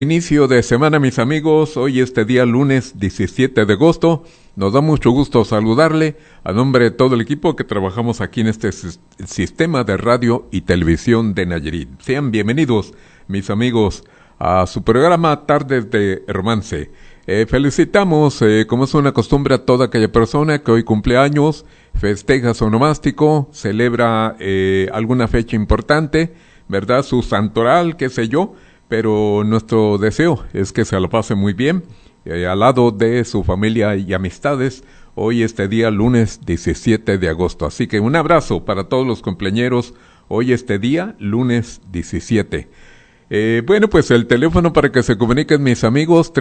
Inicio de semana, mis amigos. Hoy día lunes 17 de agosto. Nos da mucho gusto saludarle a nombre de todo el equipo que trabajamos aquí en este sistema de radio y televisión de Nayarit. Sean bienvenidos, mis amigos, a su programa Tardes de Romance. Felicitamos, como es una costumbre, a toda aquella persona que hoy cumple años, festeja su onomástico, celebra alguna fecha importante, ¿verdad? Su santoral, qué sé yo. Pero nuestro deseo es que se lo pase muy bien, al lado de su familia y amistades, hoy día lunes 17 de agosto. Así que un abrazo para todos los cumpleañeros, hoy día lunes 17. Bueno, pues el teléfono para que se comuniquen mis amigos,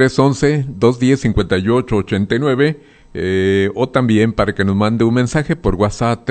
311-210-5889, o también para que nos mande un mensaje por WhatsApp,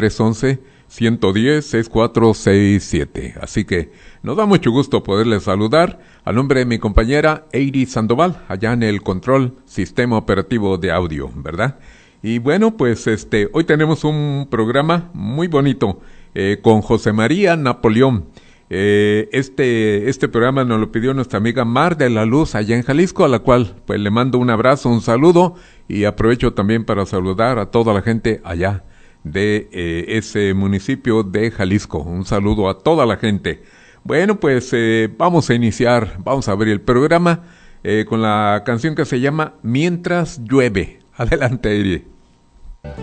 311-110-6467. Así que nos da mucho gusto poderles saludar a nombre de mi compañera Eiri Sandoval, allá en el control sistema operativo de audio, ¿verdad? Y bueno, pues hoy tenemos un programa muy bonito con José María Napoleón. Este programa nos lo pidió nuestra amiga Mar de la Luz allá en Jalisco, a la cual pues le mando un abrazo, un saludo, y aprovecho también para saludar a toda la gente allá de ese municipio de Jalisco. Un saludo a toda la gente. Bueno, pues vamos a abrir el programa con la canción que se llama Mientras llueve. Adelante, Iri.